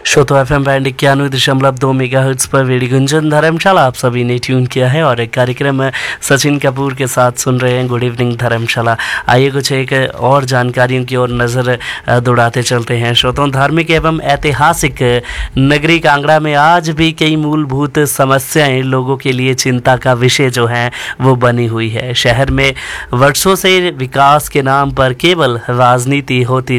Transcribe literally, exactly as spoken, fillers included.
श्रोतो F M band इक्यानवे दशमलव दो मेगा हर्ट्ज पर वेडी गुंजन धर्मशाला आप सभी ने ट्यून किया है और एक कार्यक्रम सचिन कपूर के साथ सुन रहे हैं गुड इवनिंग धर्मशाला। आइए कुछ एक और जानकारियों की ओर नज़र दौड़ाते चलते हैं। श्रोतों, धार्मिक एवं ऐतिहासिक नगरी कांगड़ा में आज भी कई मूलभूत समस्याएं लोगों के लिए चिंता का विषय जो है वो बनी हुई है। शहर में वर्षों से विकास के नाम पर केवल राजनीति होती